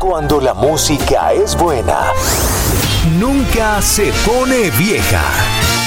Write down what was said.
Cuando la música es buena, nunca se pone vieja.